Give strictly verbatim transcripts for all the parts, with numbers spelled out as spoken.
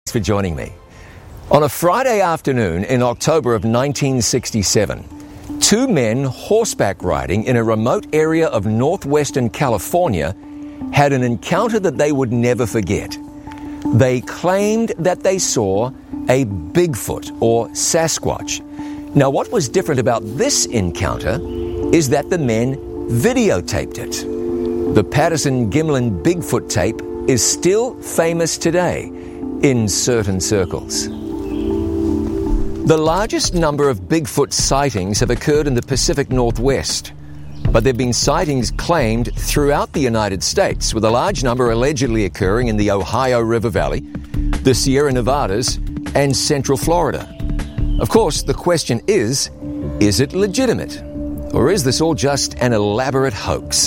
For joining me. On a Friday afternoon in October of nineteen sixty-seven, two men horseback riding in a remote area of northwestern California had an encounter that they would never forget. They claimed that they saw a Bigfoot or Sasquatch. Now, what was different about this encounter is that the men videotaped it. The Patterson-Gimlin Bigfoot tape is still famous today in certain circles. The largest number of Bigfoot sightings have occurred in the Pacific Northwest, but there have been sightings claimed throughout the United States, with a large number allegedly occurring in the Ohio River Valley, the Sierra Nevadas, and Central Florida. Of course, the question is, is it legitimate? Or is this all just an elaborate hoax?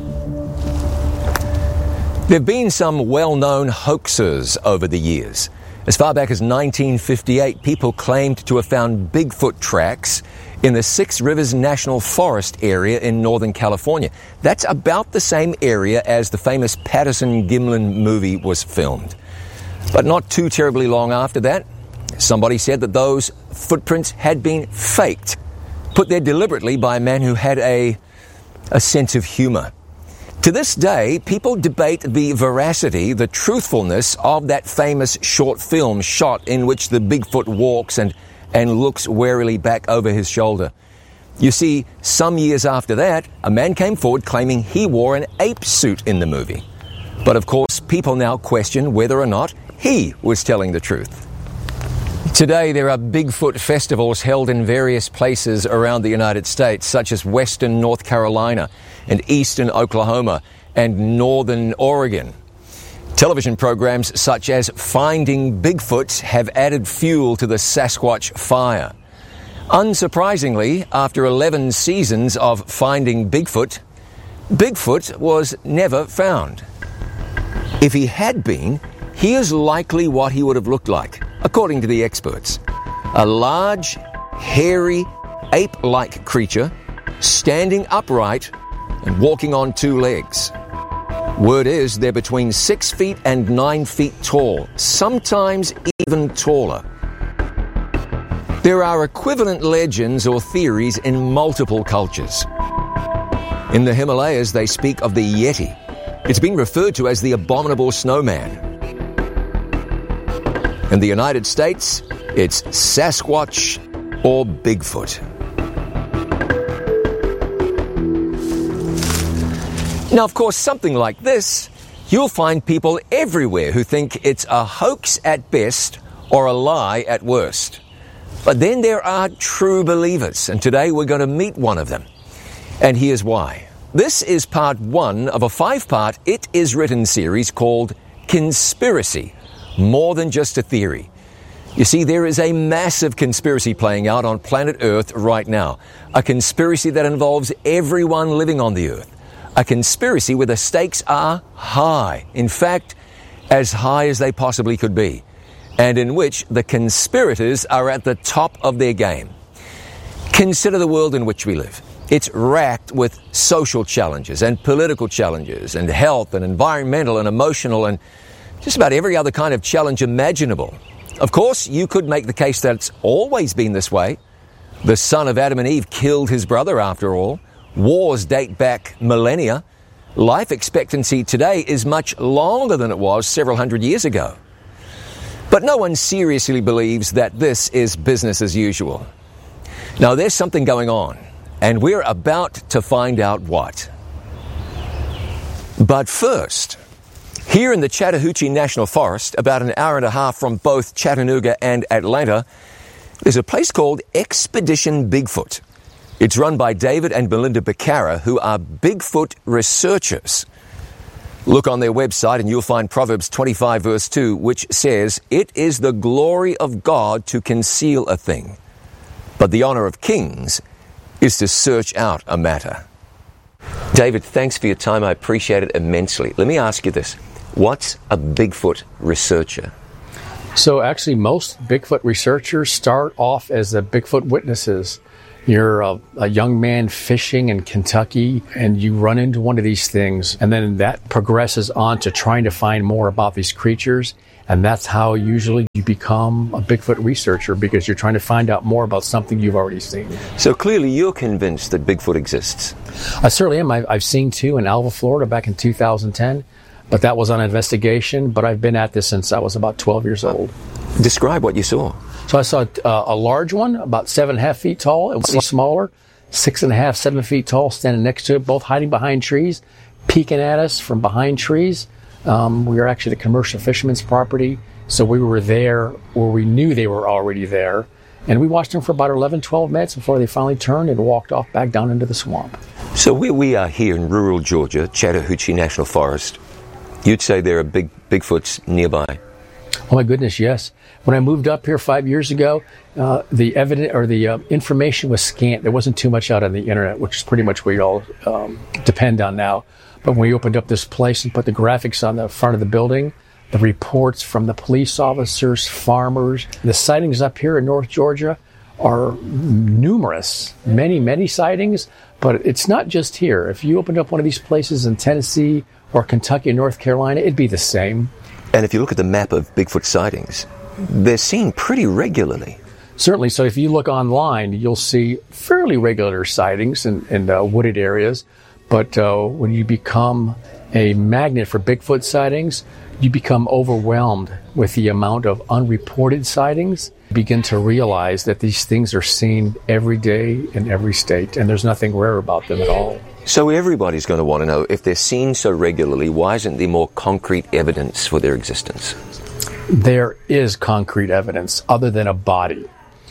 There have been some well-known hoaxers over the years. As far back as nineteen fifty-eight, people claimed to have found Bigfoot tracks in the Six Rivers National Forest area in Northern California. That's about the same area as the famous Patterson-Gimlin movie was filmed. But not too terribly long after that, somebody said that those footprints had been faked, put there deliberately by a man who had a, a sense of humor. To this day, people debate the veracity, the truthfulness of that famous short film shot in which the Bigfoot walks and, and looks warily back over his shoulder. You see, some years after that, a man came forward claiming he wore an ape suit in the movie. But of course, people now question whether or not he was telling the truth. Today, there are Bigfoot festivals held in various places around the United States, such as western North Carolina and eastern Oklahoma and northern Oregon. Television programs such as Finding Bigfoot have added fuel to the Sasquatch fire. Unsurprisingly, after eleven seasons of Finding Bigfoot, Bigfoot was never found. If he had been, here's likely what he would have looked like, according to the experts. A large, hairy, ape-like creature, standing upright and walking on two legs. Word is they're between six feet and nine feet tall, sometimes even taller. There are equivalent legends or theories in multiple cultures. In the Himalayas, they speak of the Yeti. It's been referred to as the abominable snowman. In the United States, it's Sasquatch or Bigfoot. Now, of course, something like this, you'll find people everywhere who think it's a hoax at best or a lie at worst. But then there are true believers, and today we're going to meet one of them. And here's why. This is part one of a five-part It Is Written series called Conspiracy, More Than Just a Theory. You see, there is a massive conspiracy playing out on planet Earth right now. A conspiracy that involves everyone living on the Earth. A conspiracy where the stakes are high. In fact, as high as they possibly could be. And in which the conspirators are at the top of their game. Consider the world in which we live. It's racked with social challenges and political challenges and health and environmental and emotional and just about every other kind of challenge imaginable. Of course, you could make the case that it's always been this way. The son of Adam and Eve killed his brother, after all. Wars date back millennia. Life expectancy today is much longer than it was several hundred years ago. But no one seriously believes that this is business as usual. Now, there's something going on, and we're about to find out what. But first, here in the Chattahoochee National Forest, about an hour and a half from both Chattanooga and Atlanta, there's a place called Expedition Bigfoot. It's run by David and Melinda Becerra, who are Bigfoot researchers. Look on their website and you'll find Proverbs twenty-five verse two, which says, "It is the glory of God to conceal a thing, but the honor of kings is to search out a matter." David, thanks for your time. I appreciate it immensely. Let me ask you this. What's a Bigfoot researcher? So actually, most Bigfoot researchers start off as the Bigfoot witnesses. You're a, a young man fishing in Kentucky, and you run into one of these things, and then that progresses on to trying to find more about these creatures, and that's how usually you become a Bigfoot researcher, because you're trying to find out more about something you've already seen. So clearly you're convinced that Bigfoot exists. I certainly am. I've, I've seen two in Alva, Florida back in two thousand ten, but that was on investigation, but I've been at this since I was about twelve years old. Describe what you saw. So I saw uh, a large one, about seven and a half feet tall. It was smaller, six and a half, seven feet tall, standing next to it, both hiding behind trees, peeking at us from behind trees. Um, we were actually the commercial fisherman's property, so we were there where we knew they were already there. And we watched them for about eleven, twelve minutes before they finally turned and walked off back down into the swamp. So where we are here in rural Georgia, Chattahoochee National Forest, you'd say there are big Bigfoots nearby? Oh my goodness, yes. When I moved up here five years ago, uh, the evidence or the uh, information was scant. There wasn't too much out on the internet, which is pretty much what we all um, depend on now. But when we opened up this place and put the graphics on the front of the building, the reports from the police officers, farmers, the sightings up here in North Georgia are numerous, many, many sightings. But it's not just here. If you opened up one of these places in Tennessee or Kentucky or North Carolina, it'd be the same. And if you look at the map of Bigfoot sightings, they're seen pretty regularly. Certainly. So if you look online, you'll see fairly regular sightings in, in uh, wooded areas. But uh, when you become a magnet for Bigfoot sightings, you become overwhelmed with the amount of unreported sightings. You begin to realize that these things are seen every day in every state, and there's nothing rare about them at all. So everybody's going to want to know, if they're seen so regularly, why isn't there more concrete evidence for their existence? There is concrete evidence other than a body.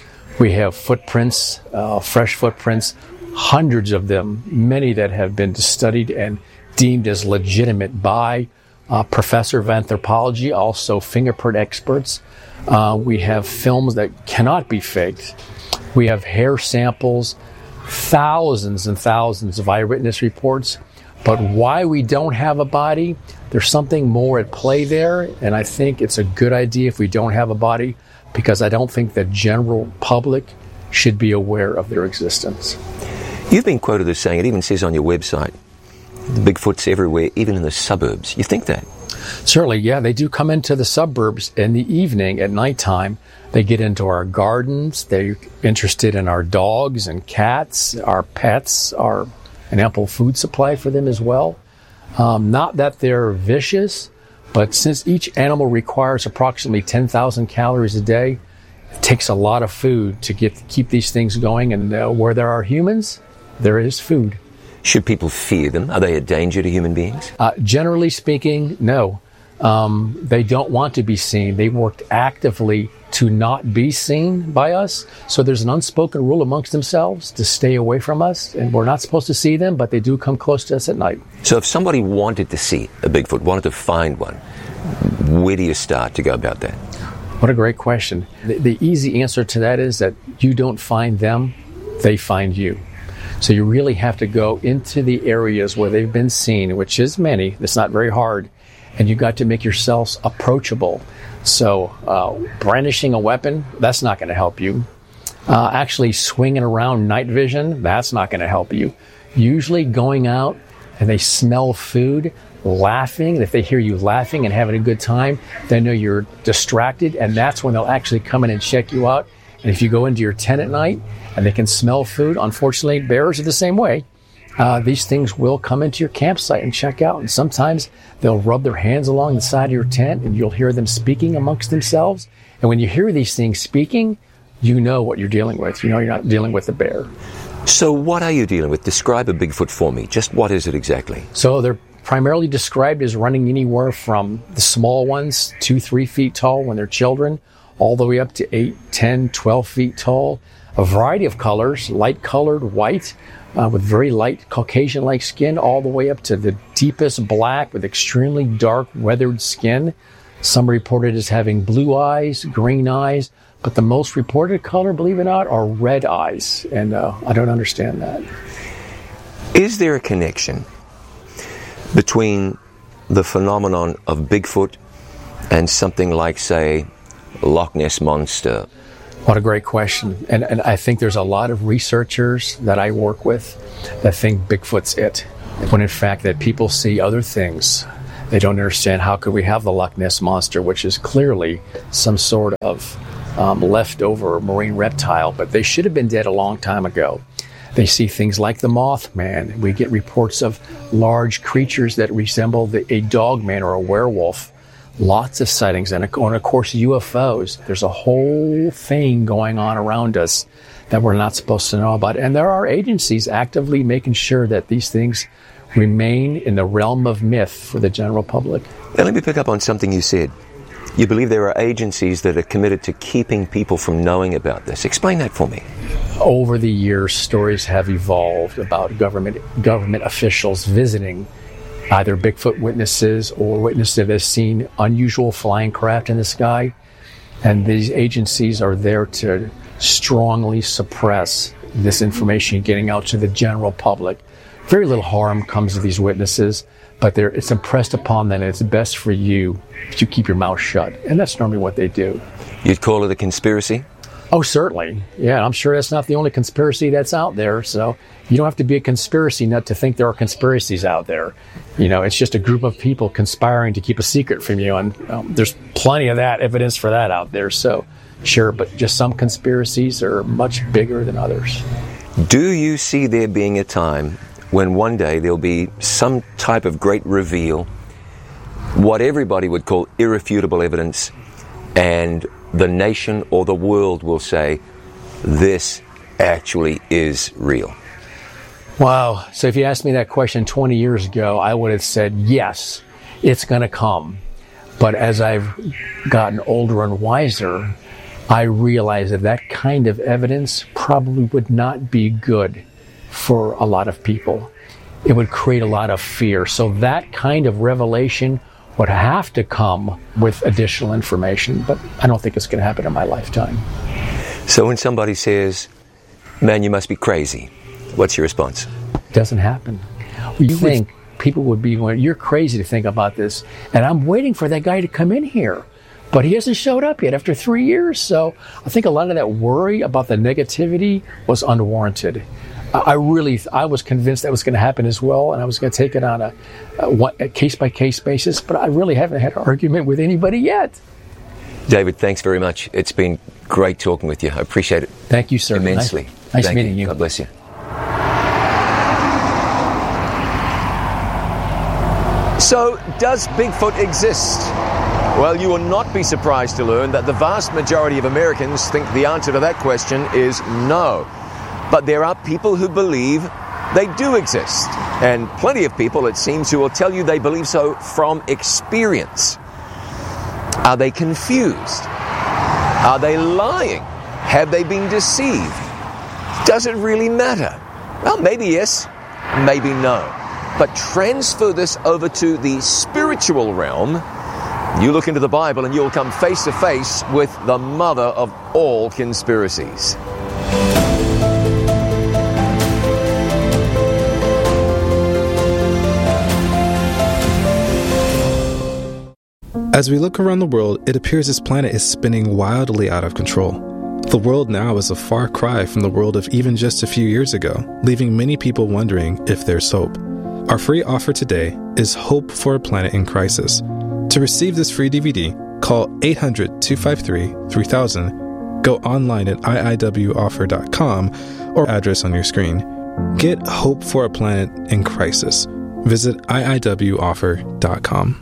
We have footprints, uh, fresh footprints, hundreds of them, many that have been studied and deemed as legitimate by uh, professor of anthropology, also fingerprint experts. Uh, we have films that cannot be faked. We have hair samples, thousands and thousands of eyewitness reports. But why we don't have a body, there's something more at play there, and I think it's a good idea if we don't have a body, because I don't think the general public should be aware of their existence. You've been quoted as saying, it even says on your website, the Bigfoot's everywhere, even in the suburbs. You think that? Certainly, yeah. They do come into the suburbs in the evening, at nighttime. They get into our gardens. They're interested in our dogs and cats, our pets, our an ample food supply for them as well. Um, not that they're vicious, but since each animal requires approximately ten thousand calories a day, it takes a lot of food to get keep these things going. And uh, where there are humans, there is food. Should people fear them? Are they a danger to human beings? Uh, generally speaking, no. Um, they don't want to be seen. They worked actively to not be seen by us. So there's an unspoken rule amongst themselves to stay away from us. And we're not supposed to see them, but they do come close to us at night. So if somebody wanted to see a Bigfoot, wanted to find one, where do you start to go about that? What a great question. The, the easy answer to that is that you don't find them, they find you. So you really have to go into the areas where they've been seen, which is many. It's not very hard. And you've got to make yourselves approachable. So uh, brandishing a weapon, that's not going to help you. Uh, actually swinging around night vision, that's not going to help you. Usually going out and they smell food, laughing, and if they hear you laughing and having a good time, they know you're distracted, and that's when they'll actually come in and check you out. And if you go into your tent at night and they can smell food, unfortunately, bears are the same way. Uh, these things will come into your campsite and check out. And sometimes they'll rub their hands along the side of your tent and you'll hear them speaking amongst themselves. And when you hear these things speaking, you know what you're dealing with. You know you're not dealing with a bear. So what are you dealing with? Describe a Bigfoot for me. Just what is it exactly? So they're primarily described as running anywhere from the small ones, two, three feet tall when they're children, all the way up to eight, ten, twelve feet tall. A variety of colors, light colored, white, uh, with very light Caucasian-like skin, all the way up to the deepest black with extremely dark weathered skin. Some reported as having blue eyes, green eyes, but the most reported color, believe it or not, are red eyes. And uh, I don't understand that. Is there a connection between the phenomenon of Bigfoot and something like, say, Loch Ness Monster What a great question. And, and I think there's a lot of researchers that I work with that think Bigfoot's it, when in fact that people see other things. They don't understand how could we have the Loch Ness Monster, which is clearly some sort of um, leftover marine reptile, but they should have been dead a long time ago. They see things like the Mothman. We get reports of large creatures that resemble the, a dogman or a werewolf. Lots of sightings, and of course U F Os. There's a whole thing going on around us that we're not supposed to know about. And there are agencies actively making sure that these things remain in the realm of myth for the general public. Now let me pick up on something you said. You believe there are agencies that are committed to keeping people from knowing about this. Explain that for me. Over the years, stories have evolved about government government officials visiting either Bigfoot witnesses or witnesses that have seen unusual flying craft in the sky. And these agencies are there to strongly suppress this information getting out to the general public. Very little harm comes to these witnesses, but it's impressed upon them that it's best for you if you keep your mouth shut. And that's normally what they do. You'd call it a conspiracy? Oh, certainly. Yeah, I'm sure that's not the only conspiracy that's out there. So you don't have to be a conspiracy nut to think there are conspiracies out there. You know, it's just a group of people conspiring to keep a secret from you. And um, there's plenty of that evidence for that out there. So sure, but just some conspiracies are much bigger than others. Do you see there being a time when one day there'll be some type of great reveal, what everybody would call irrefutable evidence, and the nation or the world will say, this actually is real? Wow. So if you asked me that question twenty years ago, I would have said, yes, it's going to come. But as I've gotten older and wiser, I realize that that kind of evidence probably would not be good for a lot of people. It would create a lot of fear. So that kind of revelation would have to come with additional information, but I don't think it's going to happen in my lifetime. So when somebody says, man, you must be crazy, what's your response? It doesn't happen. You think people would be going, you're crazy to think about this, and I'm waiting for that guy to come in here, but he hasn't showed up yet after three years. So I think a lot of that worry about the negativity was unwarranted. I really, I was convinced that was going to happen as well, and I was going to take it on a, a case-by-case basis, but I really haven't had an argument with anybody yet. David, thanks very much. It's been great talking with you. I appreciate it. Thank you, sir. Immensely. Nice, nice meeting you. you. God bless you. So, does Bigfoot exist? Well, you will not be surprised to learn that the vast majority of Americans think the answer to that question is no. But there are people who believe they do exist. And plenty of people, it seems, who will tell you they believe so from experience. Are they confused? Are they lying? Have they been deceived? Does it really matter? Well, maybe yes, maybe no. But transfer this over to the spiritual realm. You look into the Bible and you'll come face to face with the mother of all conspiracies. As we look around the world, it appears this planet is spinning wildly out of control. The world now is a far cry from the world of even just a few years ago, leaving many people wondering if there's hope. Our free offer today is Hope for a Planet in Crisis. To receive this free D V D, call eight hundred, two five three, three thousand, go online at I I W offer dot com or address on your screen. Get Hope for a Planet in Crisis. Visit I I W offer dot com.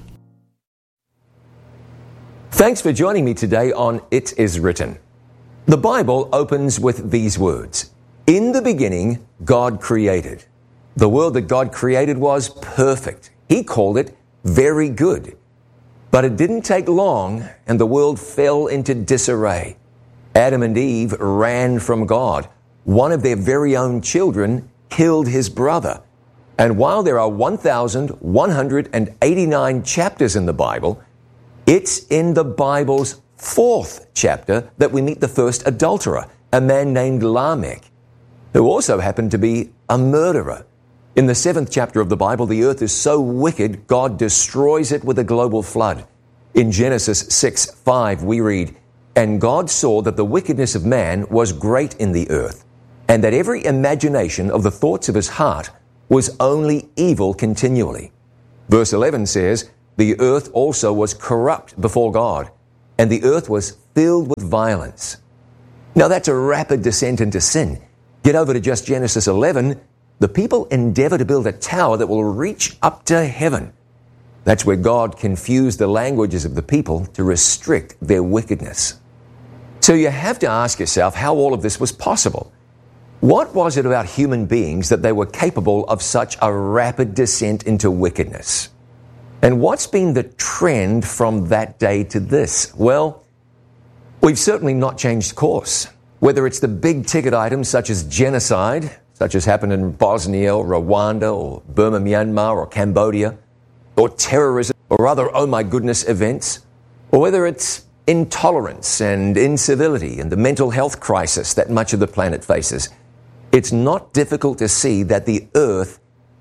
Thanks for joining me today on It Is Written. The Bible opens with these words. In the beginning, God created. The world that God created was perfect. He called it very good. But it didn't take long, and the world fell into disarray. Adam and Eve ran from God. One of their very own children killed his brother. And while there are one thousand one hundred eighty-nine chapters in the Bible, it's in the Bible's fourth chapter that we meet the first adulterer, a man named Lamech, who also happened to be a murderer. In the seventh chapter of the Bible, the earth is so wicked, God destroys it with a global flood. In Genesis six five, we read, And God saw that the wickedness of man was great in the earth, and that every imagination of the thoughts of his heart was only evil continually. Verse eleven says, the earth also was corrupt before God, and the earth was filled with violence. Now that's a rapid descent into sin. Get over to just Genesis eleven. The people endeavor to build a tower that will reach up to heaven. That's where God confused the languages of the people to restrict their wickedness. So you have to ask yourself how all of this was possible. What was it about human beings that they were capable of such a rapid descent into wickedness? And what's been the trend from that day to this? Well, we've certainly not changed course. Whether it's the big ticket items such as genocide, such as happened in Bosnia or Rwanda or Burma, Myanmar or Cambodia, or terrorism or other oh my goodness events, or whether it's intolerance and incivility and the mental health crisis that much of the planet faces, it's not difficult to see that the earth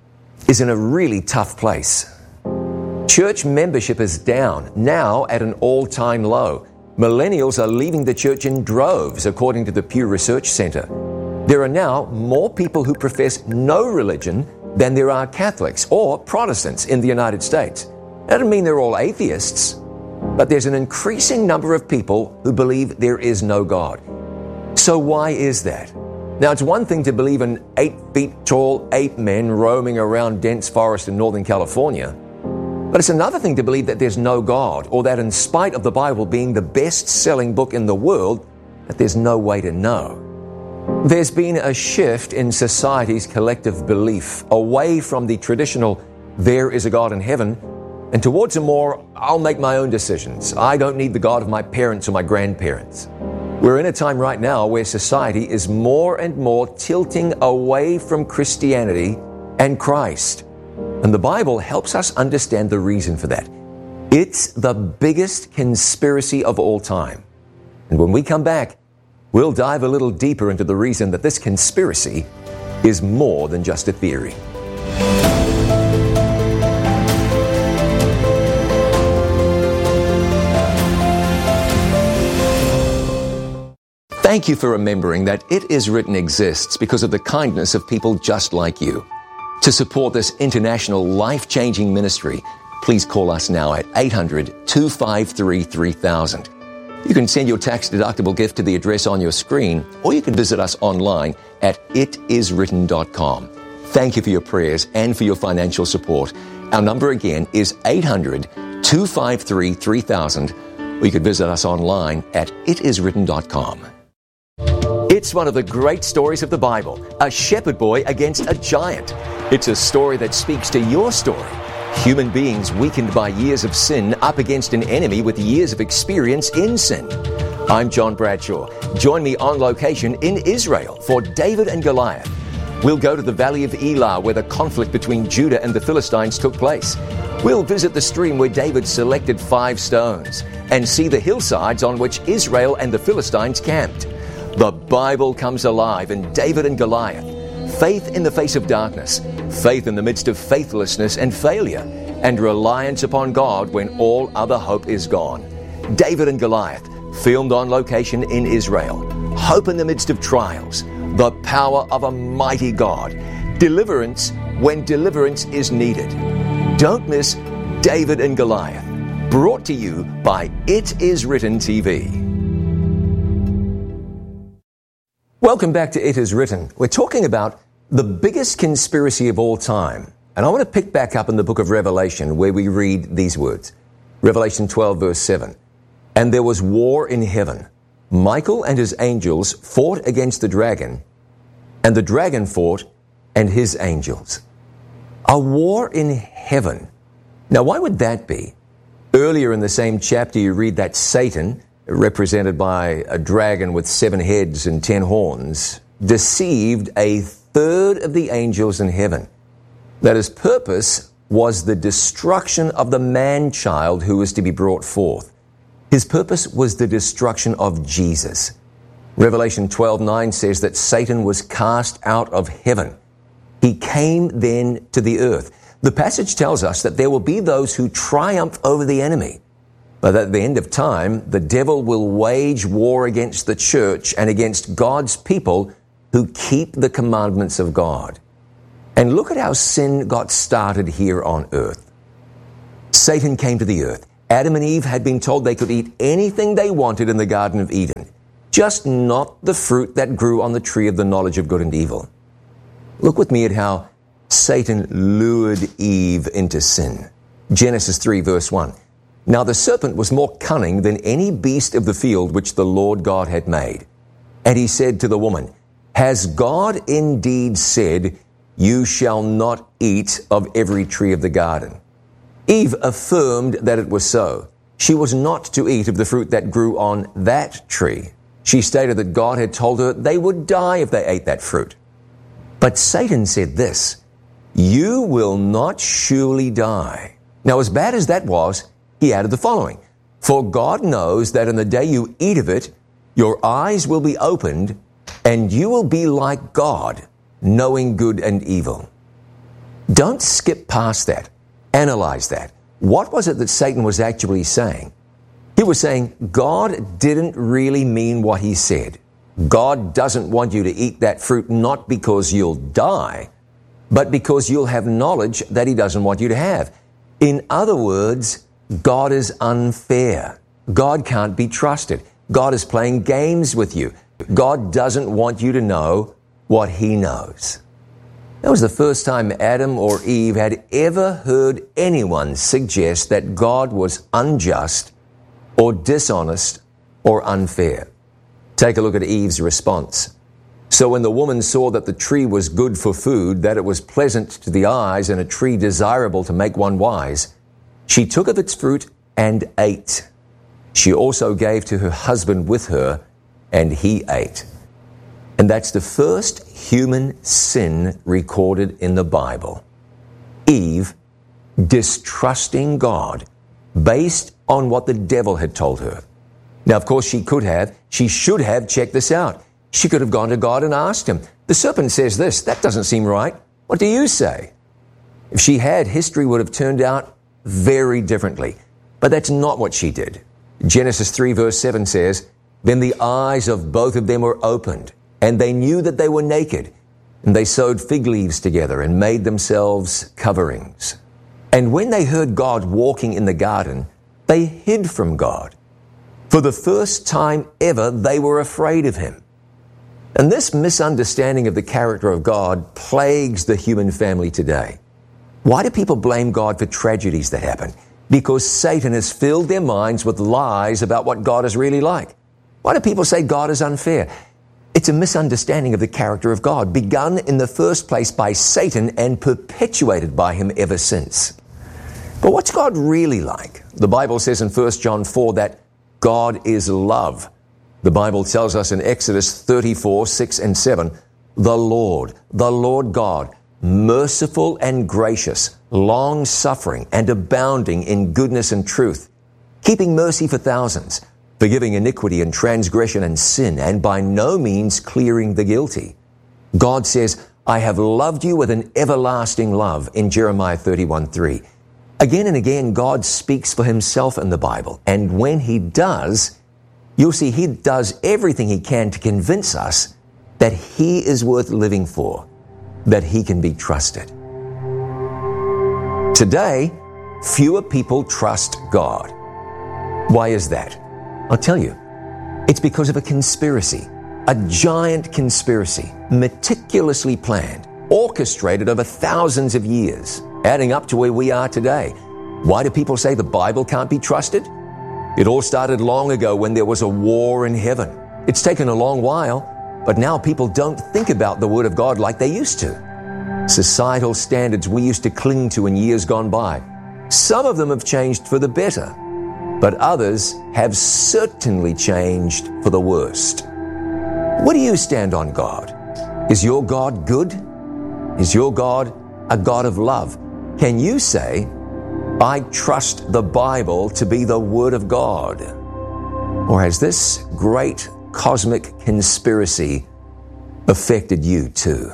is in a really tough place. Church membership is down, now at an all-time low. Millennials are leaving the church in droves, according to the Pew Research Center. There are now more people who profess no religion than there are Catholics or Protestants in the United States. That doesn't mean they're all atheists, but there's an increasing number of people who believe there is no God. So why is that? Now, it's one thing to believe in eight feet tall ape men roaming around dense forest in Northern California, but it's another thing to believe that there's no God, or that in spite of the Bible being the best-selling book in the world, that there's no way to know. There's been a shift in society's collective belief away from the traditional, there is a God in heaven, and towards a more, I'll make my own decisions. I don't need the God of my parents or my grandparents. We're in a time right now where society is more and more tilting away from Christianity and Christ. And the Bible helps us understand the reason for that. It's the biggest conspiracy of all time. And when we come back, we'll dive a little deeper into the reason that this conspiracy is more than just a theory. Thank you for remembering that It Is Written exists because of the kindness of people just like you. To support this international life-changing ministry, please call us now at eight hundred, two five three, three thousand. You can send your tax-deductible gift to the address on your screen, or you can visit us online at it is written dot com. Thank you for your prayers and for your financial support. Our number again is eight hundred, two five three, three thousand, or you can visit us online at it is written dot com. It's one of the great stories of the Bible, a shepherd boy against a giant. It's a story that speaks to your story. Human beings weakened by years of sin up against an enemy with years of experience in sin. I'm John Bradshaw. Join me on location in Israel for David and Goliath. We'll go to the Valley of Elah where the conflict between Judah and the Philistines took place. We'll visit the stream where David selected five stones and see the hillsides on which Israel and the Philistines camped. The Bible comes alive in David and Goliath. Faith in the face of darkness, faith in the midst of faithlessness and failure, and reliance upon God when all other hope is gone. David and Goliath, filmed on location in Israel. Hope in the midst of trials, the power of a mighty God. Deliverance when deliverance is needed. Don't miss David and Goliath, brought to you by It Is Written T V. Welcome back to It Is Written. We're talking about the biggest conspiracy of all time. And I want to pick back up in the book of Revelation where we read these words. Revelation twelve verse seven. And there was war in heaven. Michael and his angels fought against the dragon, and the dragon fought and his angels. A war in heaven. Now, why would that be? Earlier in the same chapter, you read that Satan, represented by a dragon with seven heads and ten horns, deceived a third of the angels in heaven. That his purpose was the destruction of the man-child who was to be brought forth. His purpose was the destruction of Jesus. Revelation twelve nine says that Satan was cast out of heaven. He came then to the earth. The passage tells us that there will be those who triumph over the enemy. But at the end of time, the devil will wage war against the church and against God's people who keep the commandments of God. And look at how sin got started here on earth. Satan came to the earth. Adam and Eve had been told they could eat anything they wanted in the Garden of Eden, just not the fruit that grew on the tree of the knowledge of good and evil. Look with me at how Satan lured Eve into sin. Genesis three, verse one. Now the serpent was more cunning than any beast of the field which the Lord God had made. And he said to the woman, Has God indeed said, You shall not eat of every tree of the garden? Eve affirmed that it was so. She was not to eat of the fruit that grew on that tree. She stated that God had told her they would die if they ate that fruit. But Satan said this, You will not surely die. Now, as bad as that was, he added the following, For God knows that in the day you eat of it, your eyes will be opened, and you will be like God, knowing good and evil. Don't skip past that. Analyze that. What was it that Satan was actually saying? He was saying, God didn't really mean what he said. God doesn't want you to eat that fruit not because you'll die, but because you'll have knowledge that he doesn't want you to have. In other words, God is unfair. God can't be trusted. God is playing games with you. God doesn't want you to know what he knows. That was the first time Adam or Eve had ever heard anyone suggest that God was unjust or dishonest or unfair. Take a look at Eve's response. So when the woman saw that the tree was good for food, that it was pleasant to the eyes and a tree desirable to make one wise, she took of its fruit and ate. She also gave to her husband with her, and he ate. And that's the first human sin recorded in the Bible. Eve distrusting God based on what the devil had told her. Now, of course, she could have, she should have checked this out. She could have gone to God and asked him. The serpent says this, that doesn't seem right. What do you say? If she had, history would have turned out very differently. But that's not what she did. Genesis three verse seven says, Then the eyes of both of them were opened, and they knew that they were naked, and they sewed fig leaves together and made themselves coverings. And when they heard God walking in the garden, they hid from God. For the first time ever, they were afraid of him. And this misunderstanding of the character of God plagues the human family today. Why do people blame God for tragedies that happen? Because Satan has filled their minds with lies about what God is really like. Why do people say God is unfair? It's a misunderstanding of the character of God, begun in the first place by Satan and perpetuated by him ever since. But what's God really like? The Bible says in First John four that God is love. The Bible tells us in Exodus thirty-four, six and seven, the Lord, the Lord God, merciful and gracious, long-suffering and abounding in goodness and truth, keeping mercy for thousands, forgiving iniquity and transgression and sin, and by no means clearing the guilty. God says, I have loved you with an everlasting love in Jeremiah thirty-one, three. Again and again, God speaks for himself in the Bible. And when he does, you'll see he does everything he can to convince us that he is worth living for, that he can be trusted. Today, fewer people trust God. Why is that? I'll tell you. It's because of a conspiracy, a giant conspiracy, meticulously planned, orchestrated over thousands of years, adding up to where we are today. Why do people say the Bible can't be trusted? It all started long ago when there was a war in heaven. It's taken a long while, but now people don't think about the Word of God like they used to. Societal standards we used to cling to in years gone by. Some of them have changed for the better, but others have certainly changed for the worst. Where do you stand on God? Is your God good? Is your God a God of love? Can you say, I trust the Bible to be the Word of God? Or has this great cosmic conspiracy affected you too?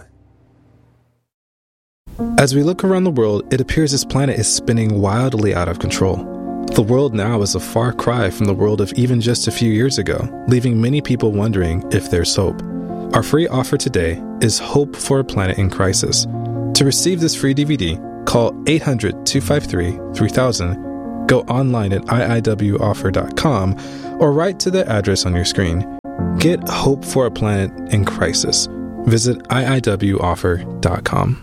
As we look around the world, it appears this planet is spinning wildly out of control. The world now is a far cry from the world of even just a few years ago, leaving many people wondering if there's hope. Our free offer today is Hope for a Planet in Crisis. To receive this free D V D, call eight hundred, two five three, three thousand, go online at I I W offer dot com, or write to the address on your screen. Get Hope for a Planet in Crisis. Visit I I W offer dot com.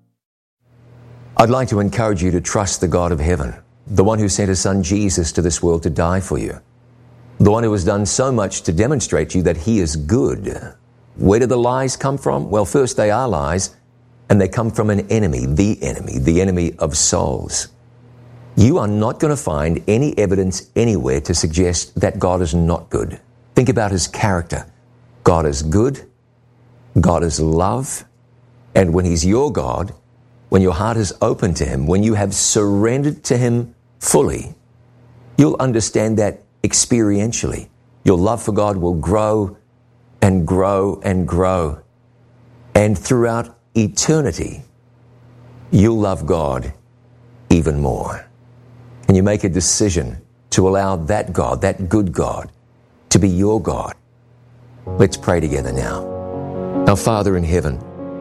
I'd like to encourage you to trust the God of heaven, the one who sent his son Jesus to this world to die for you, the one who has done so much to demonstrate to you that he is good. Where do the lies come from? Well, first they are lies, and they come from an enemy, the enemy, the enemy of souls. You are not going to find any evidence anywhere to suggest that God is not good. Think about his character. God is good, God is love, and when he's your God, when your heart is open to him, when you have surrendered to him fully, you'll understand that experientially. Your love for God will grow and grow and grow. And throughout eternity, you'll love God even more. And you make a decision to allow that God, that good God, to be your God. Let's pray together now. Our Father in heaven,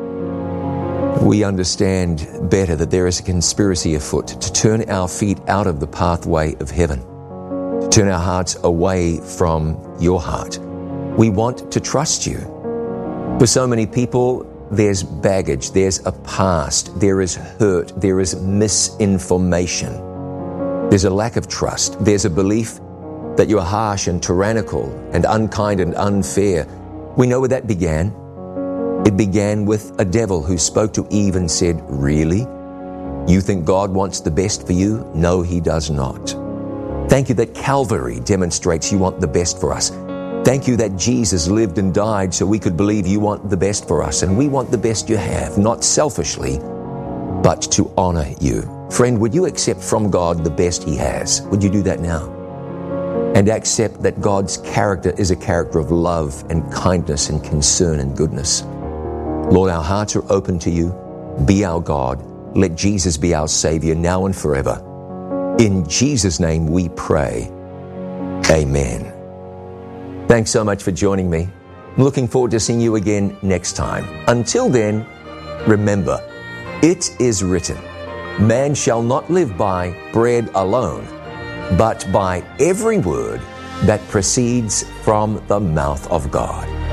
we understand better that there is a conspiracy afoot to turn our feet out of the pathway of heaven, to turn our hearts away from your heart. We want to trust you. For so many people, there's baggage, there's a past, there is hurt, there is misinformation. There's a lack of trust. There's a belief that you're harsh and tyrannical and unkind and unfair. We know where that began. It began with a devil who spoke to Eve and said, "Really? You think God wants the best for you? No, he does not." Thank you that Calvary demonstrates you want the best for us. Thank you that Jesus lived and died so we could believe you want the best for us, and we want the best you have, not selfishly, but to honor you. Friend, would you accept from God the best he has? Would you do that now? And accept that God's character is a character of love and kindness and concern and goodness. Lord, our hearts are open to you. Be our God. Let Jesus be our Savior now and forever. In Jesus' name we pray. Amen. Thanks so much for joining me. I'm looking forward to seeing you again next time. Until then, remember, it is written, man shall not live by bread alone, but by every word that proceeds from the mouth of God.